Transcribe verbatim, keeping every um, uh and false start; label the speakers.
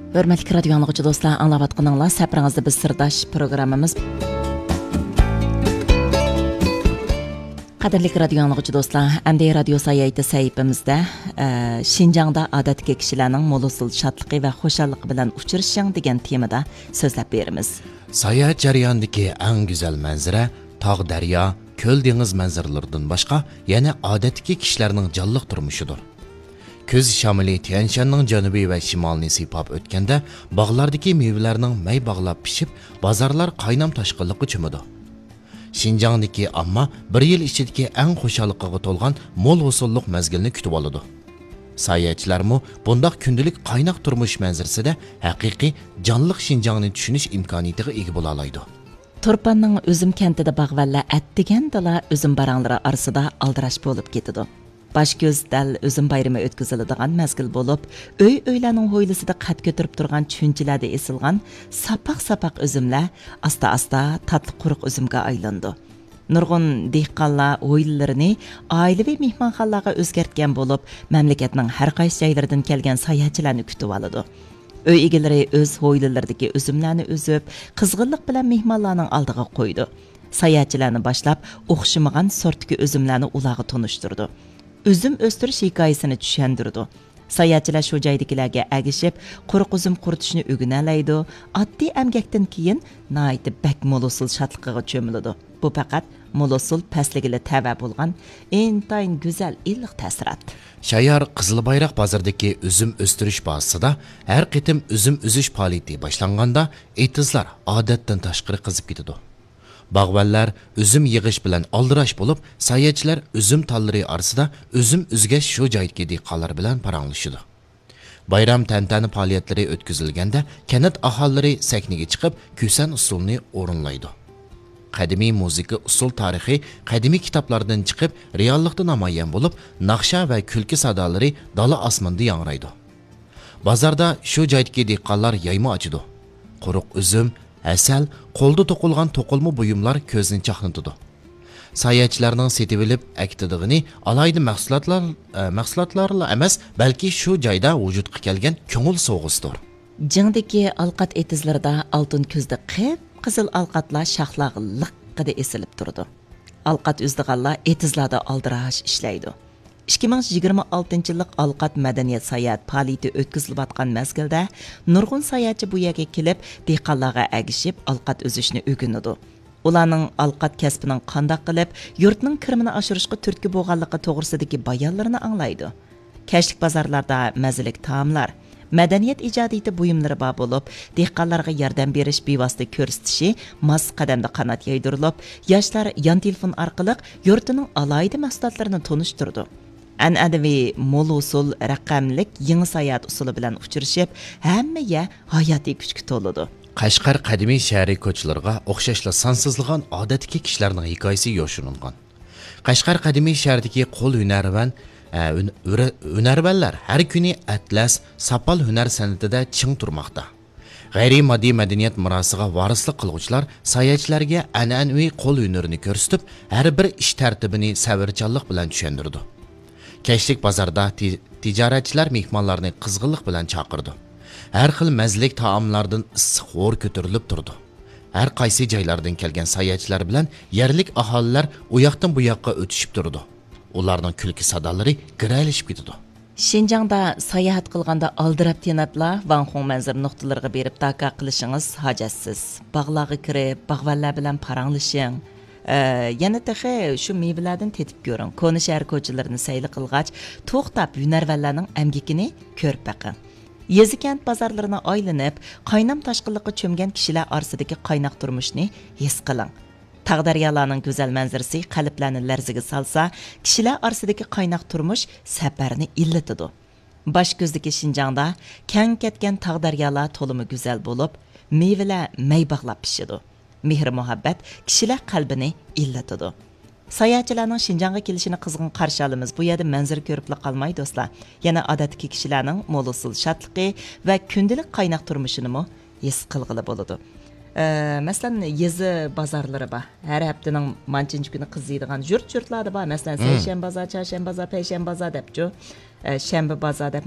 Speaker 1: Hörmətli radio anlıqçı dostlar, anlavatqınınla səpranızda biz sırdaş programımız. Qadirlik radio anlıqçı dostlar, M D Radio sayıtı səhifəmizdə e, Şinjan'da adətki kişilərin molusul şadlığı və xoşallığı bilan uçurışın degan temada sözləb berimiz.
Speaker 2: Sayohat jarayonidagi eng güzel manzara tog' daryo, ko'l dengiz manzaralaridan boshqa yana odatdagi kishilarning jonliq turmushidir. Көз шамили Тяньшанның janubiy va shimolini sipab o'tganda bog'lardagi mevalarning may bog'lab pishib, bozorlar qaynam toshqinlikqa cho'midi. Şinjangdagi amma bir yil ichidagi eng xushalliqqa to'lgan mo'l hosillik mazgilni kutib oladi. Sayohatchilarmi bundaq kundalik qaynoq turmush manzarasida haqiqiy jonliq Şinjangni tushunish imkoniyatiga ega bo'la oladi.
Speaker 1: Turpanning O'zim kentida bog'vallar atdigandala o'zim baranglari orasida aldirash bo'lib ketadi. Baş göz dal özüm bayrami ötküzülüdüğün mezgil bolup, öy öylənin hoylusida qat götürüp durğan çünçilerde esilgan sapaq-sapaq özümlər asta-asta tatlı quruq özümge aylandı. Nurgun dehqanlar hoylularını ailevi mihmanxanalarga özgertgen bolup, memleketning har qaysi joylaridan kelgan sayohatchilarni kutib oladi. Öy egalari öz hoylulardagi özümlarni özüp, qizg'inlik bilan mehmonlarning oldiga qo'ydi. Sayohatchilarni boshlab, o'xshamagan sortdagi özümlarni ularga tonishtirdi. Üzüm östürüş hikayesini düşendirdi. Sayohatchilar shu joydagilarga agishib, quruq uzum quritishni o'rganalaydi. Oddiy emgakdan keyin nayti bak molusul shodligiga cho'miladi. Bu faqat molusul pasligida tava bo'lgan intayin go'zal iliq ta'sirat.
Speaker 2: Shayar Qizil Bayroq bozoridagi üzüm o'stirish bazasida har qitim üzüm uzish faoliyati boshlanganda etizlar odatdan tashqari qizib ketadi. Bağvallar üzüm yig'ish bilan oldirash bo'lib, sayohatchilar üzüm tallari orasida üzüm üzgash shu joydagi dehqonlar bilan paranglashadi. Bayram tantani faoliyatlari o'tkazilganda kanat aholilari sahnaga chiqib, kusan usulni o'rinlaydi. Qadimiy musiqa usul tarixi qadimiy kitoblardan chiqib, reallikda namoyon bo'lib, naqsha va kulki sadolari dala osmonda yangraydi. Bozorda shu joydagi dehqonlar yayma ochidi. Quruq üzüm, asal, qo'lda to'qilgan to'qilma buyumlar ko'zni chaqnatadi. Sayohatchilarning setib olib aktidigini alayda mahsulotlar mahsulotlarla emas, balki shu joyda vujudga kelgan ko'ngil sovg'isidir.
Speaker 1: Jingdagi alqat etizlarda oltin ko'zda qip qizil alqatlar shoxlag'liqida esilib turdi. Alqat uzdiganlar etizlarda aldirash ishlaydi. ikki ming yigirma oltinchi yillik alqat madaniyat sayohat faoliyati o'tkazilayotgan mezgilda nurg'un sayohatchi bu yerga kelib, dehqonlarga agishib alqat o'zishni o'rganadi. Ularning alqat kasbining qanday qilib yurtning kirimini oshirishga turtki bo'lganligi to'g'risidagi bayonlarini anglaydi. Kashlik bozorlarda mazalik taomlar, madaniyat ijodiyati buyumlari bor bo'lib, dehqonlarga yordam berish bevosita ko'rsatishi mos qadamda qanot yaydirilib, yoshlar yon telefon orqali yurtining alayda mahsulotlarini tanishtirdi. An'anaviy mo'l usul raqamlik yangi sayohat usuli bilan uchrashib, hammaga hayotiy kuchga to'ladi.
Speaker 2: Qashqar qadimiy shahri ko'chalarga o'xshashla sansizlagan odatdagi kishilarning hikoyasi yoshiringan. Qashqar qadimiy shahridagi qo'l hunarvan hunarvanlar har kuni atlas, sapal hunar san'atida ching turmoqda. G'ayriy moddiy madaniyat mirosiga varislik qiluvchilar sayohatchilarga an'anaviy qo'l hunarini ko'rsatib, har bir ish tartibini savrchanlik bilan tushundirdi. Kashlik bozorda tijoratchilar mehmonlarni qizg'inlik bilan chaqirdi. Har xil mazalik taomlardan issiq g'o'r ko'tarilib turdi. Har qaysi joylardan kelgan sayohatchilar bilan yerlik aholilar u yoqdan bu yoqqa o'tishib turdi. Ularning kulki sadolari giralishib ketdi.
Speaker 1: Şinjangda sayohat qilganda aldirab tenatlar Vanxong manzar nuqtalariga berib taka qilishingiz hojatsiz. Bog'larga kirib, bog'vallar bilan paranglashing. Ee, yana taxi shu mevalardan tetib ko'ring. Koni shahar ko'chalarini sayli qilgach, to'xtab hunarvanlarning amgikini ko'rib baqing. Yezikent bozorlarini aylanib, qaynam toshqinlikqa cho'mgan kishilar orasidagi qaynoq turmushni his qiling. Tag'daryolarning go'zal manzarasi qalblarni larziga solsa, kishilar orasidagi qaynoq turmush safarni illatadi. Bosh ko'zdagi Şinjangda kang ketgan tag'daryolar to'limi go'zal bo'lib, mevalar may bog'lab pishadi. Mehr muhabbat kishilar qalbini illatadi. Sayohatchilarning Şinjangga kelishini qizg'in qarshi olamiz. Bu yerda manzara ko'rib qolmay do'stlar. Yana odatdagi kishilarning mo'lusul shodligi va kundalik qaynoq turmushini mo his qilg'ili bo'ladi. Ee, Mesela yezi bazarları var. Her haftanın mancınç günü kızıydıgan jürt jürtlarda var. Mesela Seyşen bazar, Çarşen bazar, Peyşen bazar depçu. Şembe bazar dep